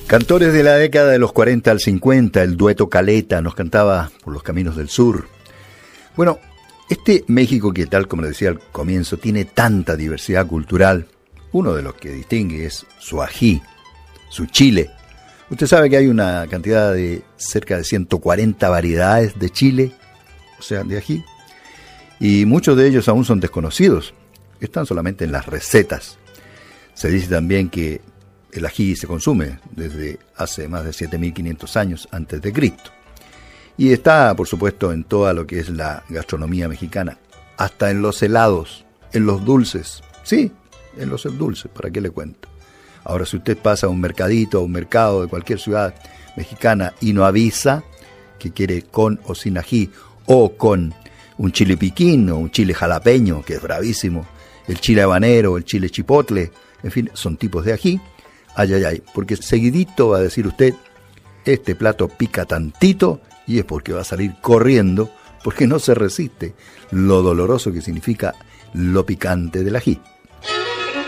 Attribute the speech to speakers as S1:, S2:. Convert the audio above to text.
S1: Cantores de la década de los 40 al 50, el dueto Caleta nos cantaba Por los caminos del sur. Bueno, este México que, tal como le decía al comienzo, tiene tanta diversidad cultural, uno de los que distingue es su ají, su chile. Usted sabe que hay una cantidad de cerca de 140 variedades de chile, o sea, de ají, y muchos de ellos aún son desconocidos, están solamente en las recetas. Se dice también que el ají se consume desde hace más de 7.500 años antes de Cristo. Y está, por supuesto, en toda lo que es la gastronomía mexicana, hasta en los helados, en los dulces. Sí, en los dulces, ¿para qué le cuento? Ahora, si usted pasa a un mercadito, a un mercado de cualquier ciudad mexicana y no avisa que quiere con o sin ají, o con un chile piquín o un chile jalapeño, que es bravísimo, el chile habanero, el chile chipotle, en fin, son tipos de ají. Ay, ay, ay, porque seguidito va a decir usted, este plato pica tantito, y es porque va a salir corriendo, porque no se resiste lo doloroso que significa lo picante del ají.